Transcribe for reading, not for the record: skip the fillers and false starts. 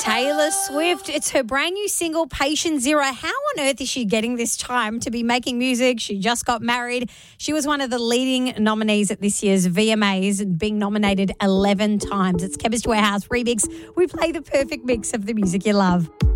Taylor Swift, it's her brand new single, Patient Zero. How on earth is she getting this time to be making music? She just got married. She was one of the leading nominees at this year's VMAs, being nominated 11 times. It's Chemist Warehouse Remix. We play the perfect mix of the music you love.